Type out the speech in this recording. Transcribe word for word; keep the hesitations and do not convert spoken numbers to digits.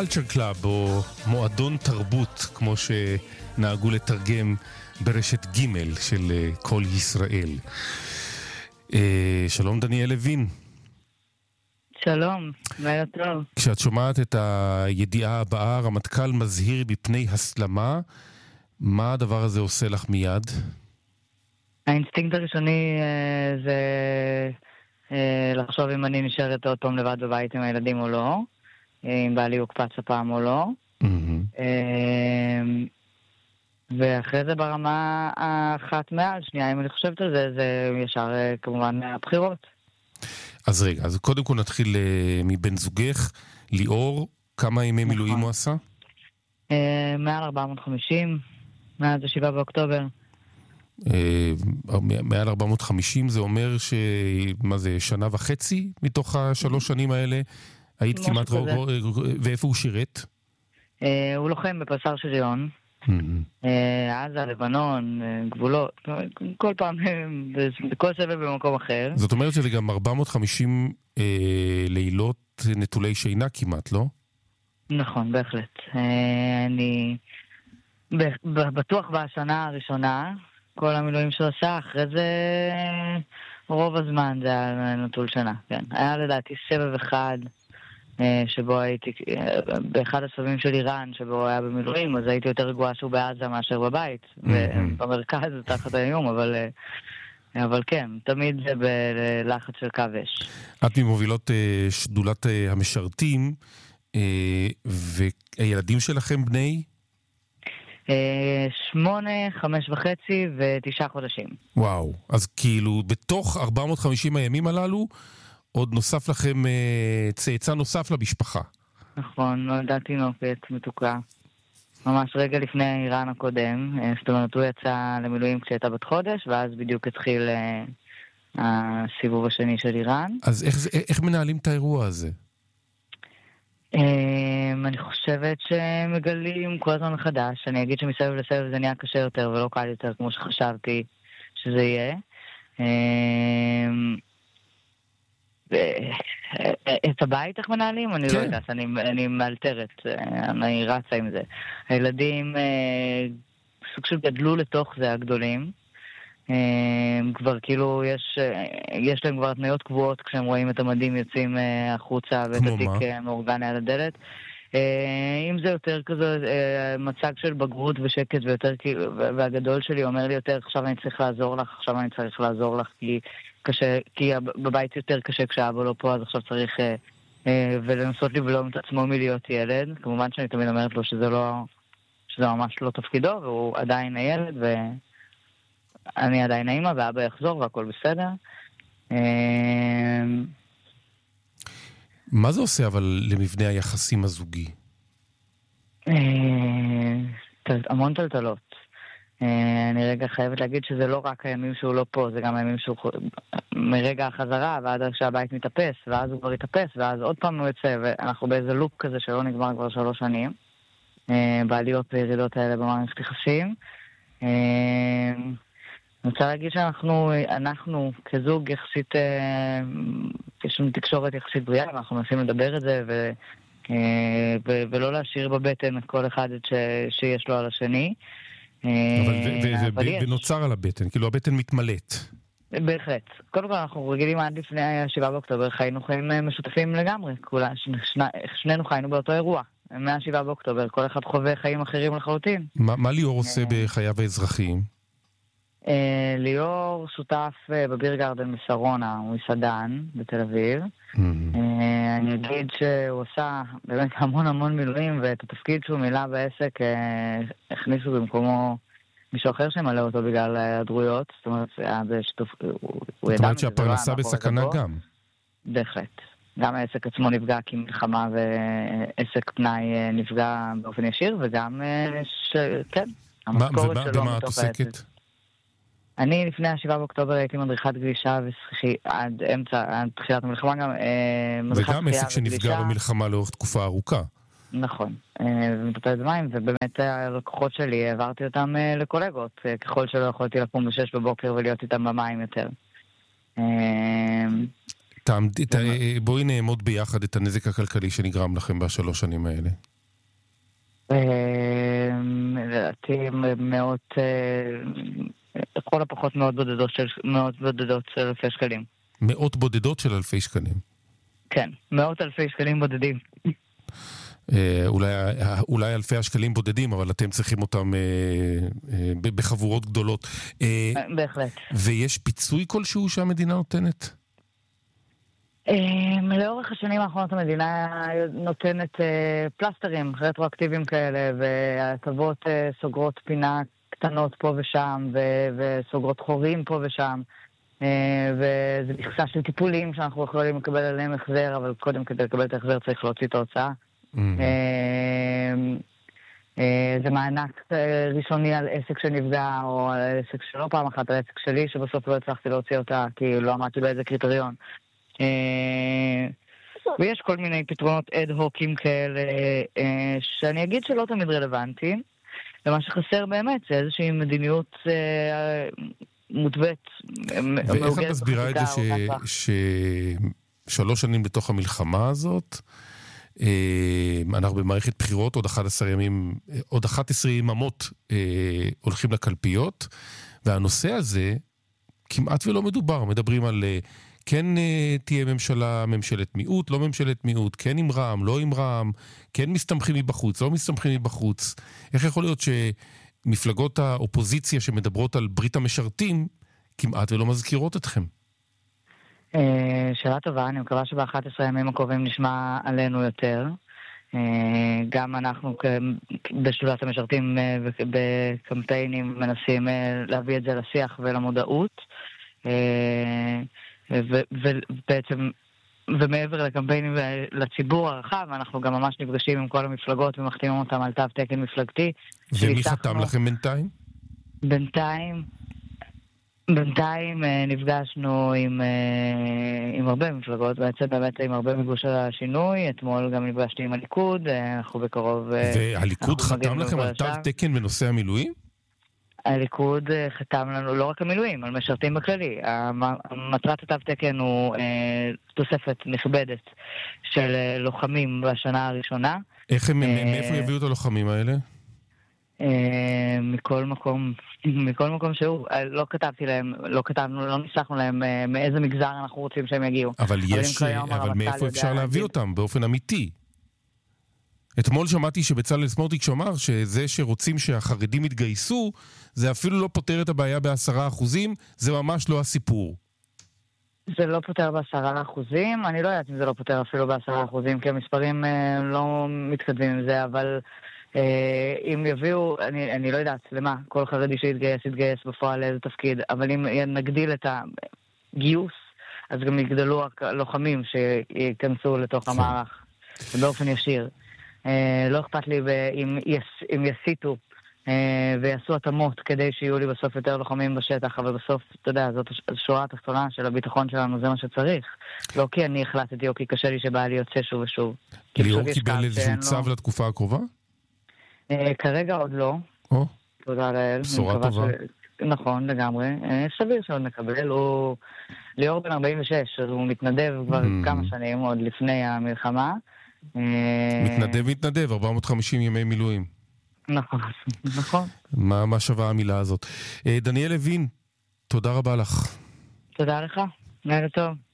קלצ'ר קלאב או מועדון תרבות, כמו שנהגו לתרגם ברשת ג' של כל ישראל. שלום דניאל לוין. שלום, לילה טוב. כשאת שומעת את הידיעה הבאה, רמטכ"ל מזהיר בפני הסלמה, מה הדבר הזה עושה לך מיד? האינסטינקט הראשוני אה, זה אה, לחשוב אם אני נשארת עוד פעם לבד בבית עם הילדים או לא, אם בעלי הוקפץ הפעם או לא. Mm-hmm. אה, ואחרי זה ברמה האחת מעל, שנייה, אם אני חושבת על זה, זה ישר אה, כמובן הבחירות. אז רגע, אז קודם כל נתחיל אה, מבן זוגך, ליאור, כמה ימי נכון. מילואים הוא עשה? אה, מעל ארבע מאות וחמישים, מאז השבעה באוקטובר. מעל ארבע מאות וחמישים זה אומר ש... מה זה, שנה וחצי מתוך השלוש שנים האלה? היית כמעט... ואיפה הוא שירת? הוא לוחם בפסר שריון. עזה, לבנון, גבולות, כל פעם, בכל סבב במקום אחר. זאת אומרת שזה גם ארבע מאות וחמישים לילות נטולי שינה כמעט, לא? נכון, בהחלט. אני בטוח בשנה הראשונה, כל המילואים שהוא עשה, אחרי זה רוב הזמן זה היה נטול שנה, כן. היה לדעתי סבב אחד שבו הייתי, באחד הסבבים של איראן, שבו הוא היה במילואים, אז הייתי יותר רגועה שהוא בעזה מאשר בבית, במרכז תחת האיום, אבל, אבל כן, תמיד זה בלחץ של קו אש. את ממובילות שדולת המשרתים, והילדים שלכם בני? שמונה, חמש וחצי ותשעה חודשים. וואו, אז כאילו בתוך ארבע מאות וחמישים הימים הללו עוד נוסף לכם צאצא נוסף למשפחה. נכון, נולדה תינוקת מתוקה. ממש רגע לפני האיראן הקודם, זאת אומרת הוא יצא למילואים כשהייתה בת חודש, ואז בדיוק התחיל הסיבוב השני של איראן. אז איך, איך מנהלים את האירוע הזה? אני חושבת שמגלים כל הזמן מחדש. אני אגיד שמסבב לסבב זה נהיה קשה יותר ולא קל יותר כמו שחשבתי שזה יהיה. את הבית איך מנהלים? אני לא יודעת, אני מאלתרת, אני רצה עם זה. הילדים סוג של גדלו לתוך זה הגדולים. כבר כאילו יש יש להם כבר התניות קבועות כשהם רואים את המדים יוצאים החוצה ואת התיק מאורגן על הדלת. אם זה יותר כזה מצג של בגרות ושקט ויותר, והגדול שלי אומר לי יותר עכשיו אני צריך לעזור לך, עכשיו אני צריך לעזור לך כי קשה, כי בבית יותר קשה כשאבא לא פה, אז עכשיו צריך ולנסות לבלום את עצמו מלהיות ילד. כמובן שאני תמיד אומרת לו שזה לא, שזה ממש לא תפקידו והוא עדיין הילד ו אני עדיין האמא, ואבא יחזור, והכל בסדר. מה זה עושה אבל למבנה היחסים הזוגי? המון טלטלות. אני רגע חייבת להגיד שזה לא רק הימים שהוא לא פה, זה גם הימים שהוא מרגע החזרה, ועד שהבית מתאפס, ואז הוא כבר יתאפס, ואז עוד פעם הוא יצא, ואנחנו באיזה לופ כזה שלא נגמר כבר שלוש שנים, בעליות וירידות האלה במערכת יחסים. אני רוצה להגיד שאנחנו אנחנו, כזוג יחסית, יש לנו תקשורת יחסית בריאה, ואנחנו מנסים לדבר את זה ו, ו, ולא להשאיר בבטן את כל אחד ש, שיש לו על השני. אבל ונוצר על הבטן, כאילו הבטן מתמלאת. בהחלט. קודם כל אנחנו רגילים עד לפני השבעה באוקטובר, חיינו חיים משותפים לגמרי. כולה, שני, שנינו חיינו באותו אירוע. מהשבעה באוקטובר, כל אחד חווה חיים אחרים לחלוטין. מה, מה ליאור עושה בחייו האזרחיים? Uh, ליאור שותף uh, בביר גרדן בסרונה, הוא מסעדן בתל אביב. Mm-hmm. uh, אני אגיד שהוא עושה באמת המון המון מילואים, ואת התפקיד שהוא מילא בעסק uh, הכניסו במקומו מישהו אחר שמלא אותו בגלל הדרויות. זאת אומרת, זה שיתוף, הוא, זאת אומרת שהפרנסה בסכנה גם. בהחלט. גם העסק עצמו נפגע כי מלחמה ועסק פנאי uh, נפגע באופן ישיר, וגם uh, ש... כן, המשכורת שלו ומה את עוסקת? אני לפני השבעה באוקטובר הייתי מדריכת גלישה ושחייה עד אמצע, עד תחילת המלחמה גם מדריכת וגם עסק שנפגע במלחמה לאורך תקופה ארוכה. נכון, ומטפלת במים, ובאמת הלקוחות שלי העברתי אותם לקולגות, ככל שלא יכולתי לקום בשש בבוקר ולהיות איתם במים יותר. בואי נעמוד ביחד את הנזק הכלכלי שנגרם לכם בשלוש שנים האלה. לדעתי מאות, לכל הפחות מאות בודדות של, מאות בודדות של אלפי שקלים. מאות בודדות של אלפי שקלים? כן, מאות אלפי שקלים בודדים. אולי, אולי אלפי השקלים בודדים, אבל אתם צריכים אותם בחבורות גדולות. בהחלט. ויש פיצוי כלשהו שהמדינה נותנת? לאורך השנים האחרונות המדינה נותנת פלסטרים רטרואקטיביים כאלה, והטבות סוגרות פינה קטנות פה ושם, וסוגרות חורים פה ושם, וזה מכסה של טיפולים שאנחנו יכולים לקבל עליהם החזר, אבל קודם כדי לקבל את ההחזר צריך להוציא את ההוצאה. זה מענק ראשוני על עסק שנפגע, או על עסק שלא פעם אחת, על עסק שלי שבסוף לא הצלחתי להוציא אותה, כי לא עמדתי באיזה קריטריון. ויש כל מיני פתרונות אד-הוקים כאלה, שאני אגיד שלא תמיד רלוונטיים, ומה שחסר באמת זה איזושהי מדיניות מוטבעת. ואיך את מסבירה את זה ששלוש שנים בתוך המלחמה הזאת, אנחנו במערכת בחירות, עוד אחת עשרה ימים, עוד אחת עשרה יממות הולכים לקלפיות, והנושא הזה כמעט ולא מדובר. מדברים על כן תהיה ממשלה, ממשלת מיעוט, לא ממשלת מיעוט, כן עם רע"מ, לא עם רע"מ, כן מסתמכים מבחוץ, לא מסתמכים מבחוץ. איך יכול להיות שמפלגות האופוזיציה שמדברות על ברית המשרתים כמעט ולא מזכירות אתכם? שאלה טובה, אני מקווה שב-אחד עשר ימים הקרובים נשמע עלינו יותר. גם אנחנו בשדולת המשרתים בקמפיינים מנסים להביא את זה לשיח ולמודעות. ובעצם, ומעבר לקמפיינים לציבור הרחב, אנחנו גם ממש נפגשים עם כל המפלגות ומחתימים אותם על תו תקן מפלגתי. ומי חתם לכם בינתיים? בינתיים, בינתיים נפגשנו עם, עם הרבה מפלגות, בעצם באמת עם הרבה מגוש השינוי, אתמול גם נפגשתי עם הליכוד, אנחנו בקרוב... והליכוד חתם לכם על תו תקן בנושא המילואים? הליכוד חתם לנו לא רק המילואים, על משרתים בכללי. מטרת התו תקן הוא תוספת מכבדת של לוחמים בשנה הראשונה. איך הם, מאיפה יביאו את הלוחמים האלה? מכל מקום, מכל מקום שהוא. לא כתבתי להם, לא כתבנו, לא ניסחנו להם מאיזה מגזר אנחנו רוצים שהם יגיעו. אבל יש, אבל מאיפה אפשר להביא אותם באופן אמיתי? אתמול שמעתי שבצלאל סמוטריץ' אמר שזה שרוצים שהחרדים יתגייסו, זה אפילו לא פותר את הבעיה בעשרה אחוזים, זה ממש לא הסיפור. זה לא פותר בעשרה אחוזים, אני לא יודעת אם זה לא פותר אפילו בעשרה אחוזים, כי המספרים אה, לא מתקדמים עם זה, אבל אה, אם יביאו, אני, אני לא יודעת למה, כל חרדי שיתגייס, יתגייס בפועל לאיזה תפקיד, אבל אם נגדיל את הגיוס, אז גם יגדלו לוחמים שיכנסו לתוך המערך, באופן ישיר. Uh, לא אכפת לי אם, יס, אם יסיטו uh, ויעשו התאמות כדי שיהיו לי בסוף יותר לוחמים בשטח, אבל בסוף, אתה יודע, זאת השורה התחתונה של הביטחון שלנו, זה מה שצריך. לא כי אני החלטתי או כי קשה לי שבא לי יוצא שוב ושוב. ליאור קיבל איזשהו צו לו... לתקופה הקרובה? Uh, כרגע עוד לא. או? תודה לאל. בשורה טובה. ש... נכון, לגמרי. Uh, סביר שעוד נקבל. הוא ליאור בן ארבעים ושש, אז הוא מתנדב כבר mm. כמה שנים, עוד לפני המלחמה. מתנדב מתנדב, ארבע מאות וחמישים ימי מילואים. נכון, נכון. מה, מה שווה המילה הזאת? דניאל לוין, תודה רבה לך. תודה לך, לילה טוב.